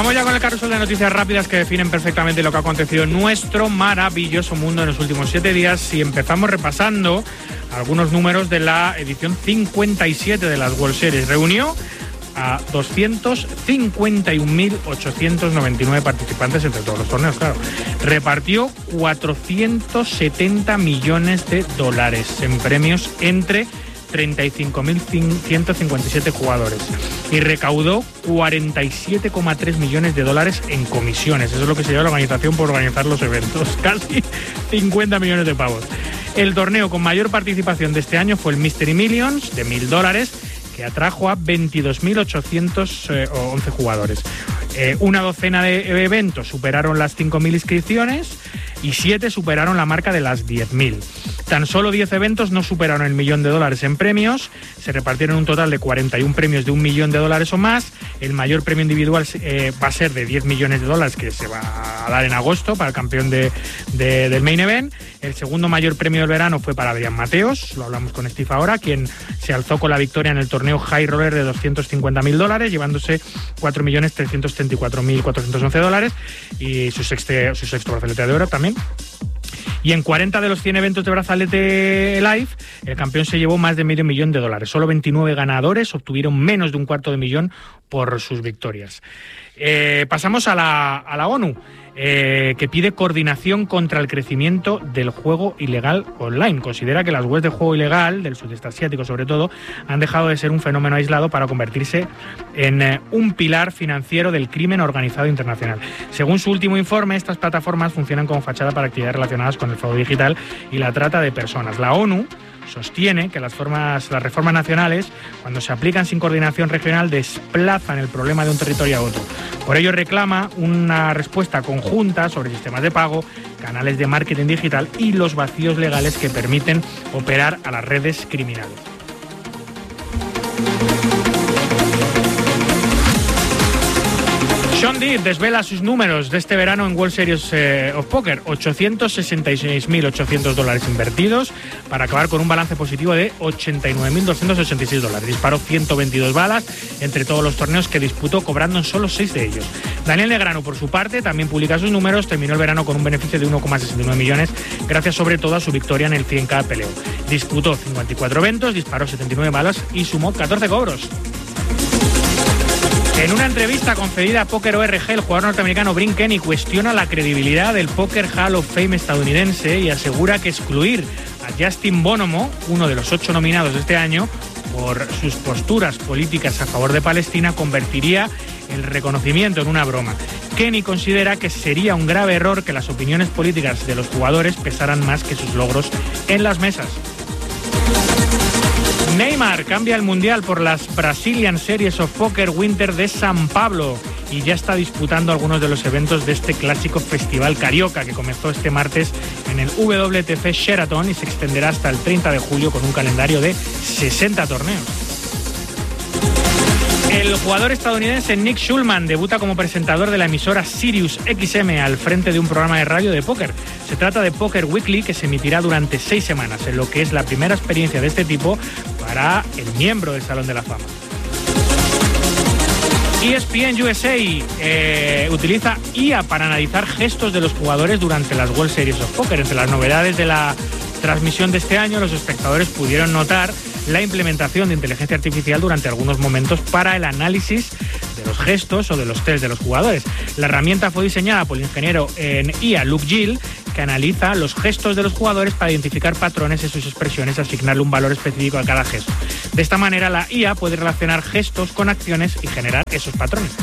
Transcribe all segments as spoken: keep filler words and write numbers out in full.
Vamos ya con el carrusel de noticias rápidas que definen perfectamente lo que ha acontecido en nuestro maravilloso mundo en los últimos siete días. Y empezamos repasando algunos números de la edición cincuenta y siete de las World Series. Reunió a doscientos cincuenta y un mil ochocientos noventa y nueve participantes entre todos los torneos, claro. Repartió cuatrocientos setenta millones de dólares en premios entre treinta y cinco mil ciento cincuenta y siete jugadores y recaudó cuarenta y siete coma tres millones de dólares en comisiones. Eso es lo que se lleva la organización por organizar los eventos, casi cincuenta millones de pavos. El torneo con mayor participación de este año fue el Mystery Millions de mil dólares, que atrajo a veintidós mil ochocientos once jugadores. Eh, una docena de eventos superaron las cinco mil inscripciones y siete superaron la marca de las diez mil. Tan solo diez eventos no superaron el millón de dólares en premios. Se repartieron un total de cuarenta y un premios de un millón de dólares o más. El mayor premio individual eh, va a ser de diez millones de dólares, que se va a dar en agosto para el campeón de, de, del main event. El segundo mayor premio del verano fue para Adrián Mateos, lo hablamos con Steve ahora, quien se alzó con la victoria en el torneo High Roller de doscientos cincuenta mil dólares, llevándose cuatro millones trescientos treinta y cuatro mil cuatrocientos once dólares y su sexto, su sexto brazalete de oro también. Y en cuarenta de los cien eventos de brazalete live, el campeón se llevó más de medio millón de dólares. Solo veintinueve ganadores obtuvieron menos de un cuarto de millón por sus victorias. Eh, pasamos a la, a la ONU, eh, que pide coordinación contra el crecimiento del juego ilegal online. Considera que las webs de juego ilegal, del sudeste asiático sobre todo, han dejado de ser un fenómeno aislado para convertirse en eh, un pilar financiero del crimen organizado internacional. Según su último informe, estas plataformas funcionan como fachada para actividades relacionadas con el fraude digital y la trata de personas. La ONU sostiene que las, formas, las reformas nacionales, cuando se aplican sin coordinación regional, desplazan el problema de un territorio a otro. Por ello reclama una respuesta conjunta sobre sistemas de pago, canales de marketing digital y los vacíos legales que permiten operar a las redes criminales. Sean Deeb desvela sus números de este verano en World Series eh, of Poker. ochocientos sesenta y seis mil ochocientos dólares invertidos para acabar con un balance positivo de ochenta y nueve mil doscientos ochenta y seis dólares. Disparó ciento veintidós balas entre todos los torneos que disputó, cobrando en solo seis de ellos. Daniel Negreanu, por su parte, también publica sus números. Terminó el verano con un beneficio de uno coma sesenta y nueve millones, gracias sobre todo a su victoria en el cien K peleo. Disputó cincuenta y cuatro eventos, disparó setenta y nueve balas y sumó catorce cobros. En una entrevista concedida a Poker O R G, el jugador norteamericano Brian Kenny cuestiona la credibilidad del Poker Hall of Fame estadounidense y asegura que excluir a Justin Bonomo, uno de los ocho nominados de este año, por sus posturas políticas a favor de Palestina, convertiría el reconocimiento en una broma. Kenny considera que sería un grave error que las opiniones políticas de los jugadores pesaran más que sus logros en las mesas. Neymar cambia el Mundial por las Brazilian Series of Poker Winter de San Pablo y ya está disputando algunos de los eventos de este clásico festival carioca que comenzó este martes en el W T C Sheraton y se extenderá hasta el treinta de julio con un calendario de sesenta torneos. El jugador estadounidense Nick Schulman debuta como presentador de la emisora Sirius X M al frente de un programa de radio de póker. Se trata de Poker Weekly, que se emitirá durante seis semanas, en lo que es la primera experiencia de este tipo para el miembro del Salón de la Fama. E S P N U S A eh, utiliza I A para analizar gestos de los jugadores durante las World Series of Poker. Entre las novedades de la transmisión de este año, los espectadores pudieron notar la implementación de inteligencia artificial durante algunos momentos para el análisis de los gestos o de los test de los jugadores. La herramienta fue diseñada por el ingeniero en I A Luke Gill, que analiza los gestos de los jugadores para identificar patrones en sus expresiones y asignarle un valor específico a cada gesto. De esta manera, la I A puede relacionar gestos con acciones y generar esos patrones.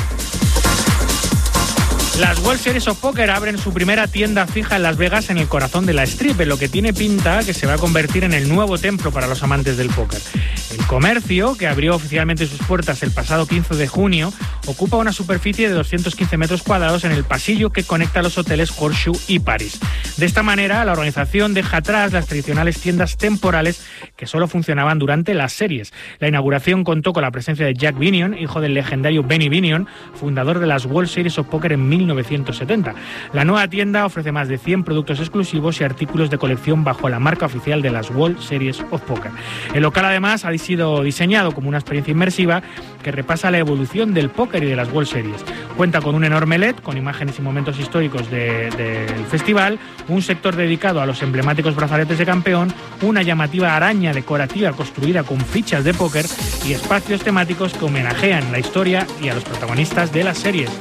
Las World Series of Poker abren su primera tienda fija en Las Vegas, en el corazón de la Strip, en lo que tiene pinta que se va a convertir en el nuevo templo para los amantes del póker. El comercio, que abrió oficialmente sus puertas el pasado quince de junio, ocupa una superficie de doscientos quince metros cuadrados en el pasillo que conecta los hoteles Horseshoe y Paris. De esta manera, la organización deja atrás las tradicionales tiendas temporales que solo funcionaban durante las series. La inauguración contó con la presencia de Jack Binion, hijo del legendario Benny Binion, fundador de las World Series of Poker en mil novecientos setenta. La nueva tienda ofrece más de cien productos exclusivos y artículos de colección bajo la marca oficial de las World Series of Poker. El local además ha sido diseñado como una experiencia inmersiva que repasa la evolución del póker y de las World Series. Cuenta con un enorme L E D con imágenes y momentos históricos de, del festival, un sector dedicado a los emblemáticos brazaletes de campeón, una llamativa araña decorativa construida con fichas de póker y espacios temáticos que homenajean la historia y a los protagonistas de las series.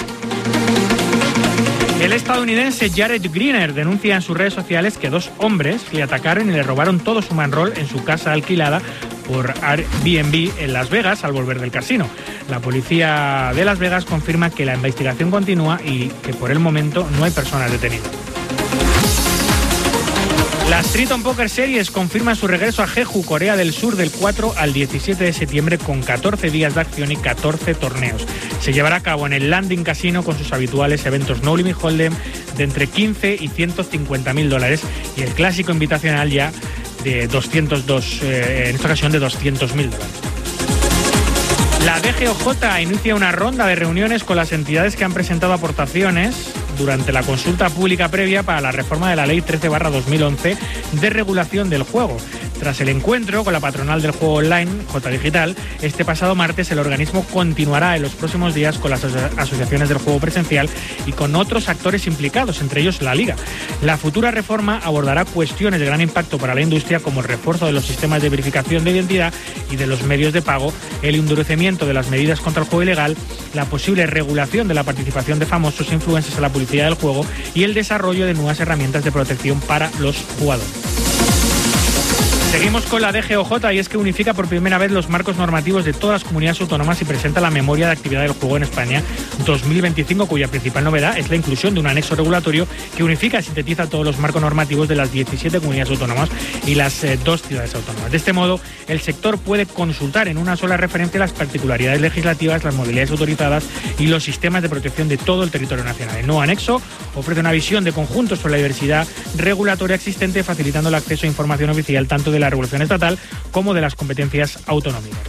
El estadounidense Jared Greener denuncia en sus redes sociales que dos hombres le atacaron y le robaron todo su man-roll en su casa alquilada por Airbnb en Las Vegas al volver del casino. La policía de Las Vegas confirma que la investigación continúa y que por el momento no hay personas detenidas. La Street Poker Series confirma su regreso a Jeju, Corea del Sur, del cuatro al diecisiete de septiembre con catorce días de acción y catorce torneos. Se llevará a cabo en el Landing Casino con sus habituales eventos No Limit Hold'em de entre quince y ciento cincuenta mil dólares y el clásico invitacional ya de doscientos dos, eh, en esta ocasión de doscientos mil dólares. La D G O J inicia una ronda de reuniones con las entidades que han presentado aportaciones durante la consulta pública previa para la reforma de la Ley trece barra dos mil once de regulación del juego. Tras el encuentro con la patronal del juego online, J Digital, este pasado martes el organismo continuará en los próximos días con las asociaciones del juego presencial y con otros actores implicados, entre ellos la Liga. La futura reforma abordará cuestiones de gran impacto para la industria como el refuerzo de los sistemas de verificación de identidad y de los medios de pago, el endurecimiento de las medidas contra el juego ilegal, la posible regulación de la participación de famosos influencers en la publicidad del juego y el desarrollo de nuevas herramientas de protección para los jugadores. Seguimos con la D G O J y es que unifica por primera vez los marcos normativos de todas las comunidades autónomas y presenta la memoria de actividad del juego en España dos mil veinticinco, cuya principal novedad es la inclusión de un anexo regulatorio que unifica y sintetiza todos los marcos normativos de las diecisiete comunidades autónomas y las eh, dos ciudades autónomas. De este modo, el sector puede consultar en una sola referencia las particularidades legislativas, las modalidades autorizadas y los sistemas de protección de todo el territorio nacional. El nuevo anexo ofrece una visión de conjunto sobre la diversidad regulatoria existente, facilitando el acceso a información oficial tanto de la regulación estatal como de las competencias autonómicas.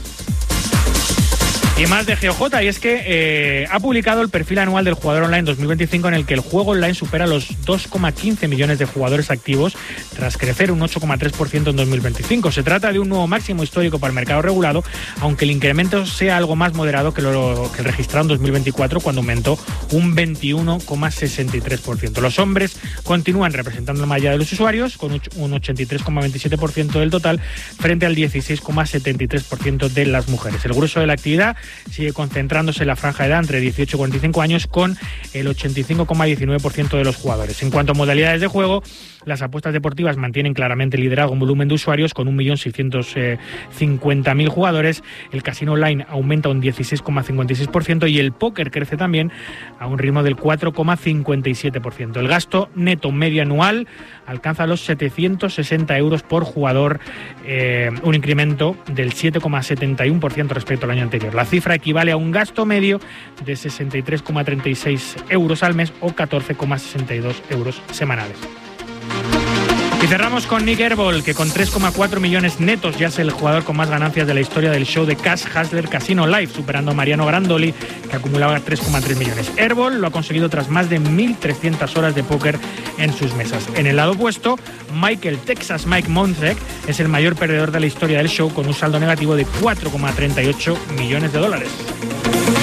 Y más de G O J, y es que eh, ha publicado el perfil anual del jugador online dos mil veinticinco en el que el juego online supera los dos coma quince millones de jugadores activos tras crecer un ocho coma tres por ciento en dos mil veinticinco. Se trata de un nuevo máximo histórico para el mercado regulado, aunque el incremento sea algo más moderado que lo que el registrado en dos mil veinticuatro, cuando aumentó un veintiuno coma sesenta y tres por ciento. Los hombres continúan representando la mayoría de los usuarios con un ochenta y tres coma veintisiete por ciento del total frente al dieciséis coma setenta y tres por ciento de las mujeres. El grueso de la actividad sigue concentrándose en la franja de edad entre dieciocho y cuarenta y cinco años con el ochenta y cinco coma diecinueve por ciento de los jugadores. En cuanto a modalidades de juego, las apuestas deportivas mantienen claramente el liderazgo en volumen de usuarios con un millón seiscientos cincuenta mil jugadores. El casino online aumenta un dieciséis coma cincuenta y seis por ciento y el póker crece también a un ritmo del cuatro coma cincuenta y siete por ciento. El gasto neto medio anual alcanza los setecientos sesenta euros por jugador, eh, un incremento del siete coma setenta y uno por ciento respecto al año anterior. La cifra equivale a un gasto medio de sesenta y tres coma treinta y seis euros al mes o catorce coma sesenta y dos euros semanales. Y cerramos con Nick Herbol, que con tres coma cuatro millones netos ya es el jugador con más ganancias de la historia del show de Cash Hustler Casino Live, superando a Mariano Grandoli, que acumulaba tres coma tres millones. Herbol lo ha conseguido tras más de mil trescientas horas de póker en sus mesas. En el lado opuesto, Michael Texas Mike Monzek es el mayor perdedor de la historia del show con un saldo negativo de cuatro coma treinta y ocho millones de dólares.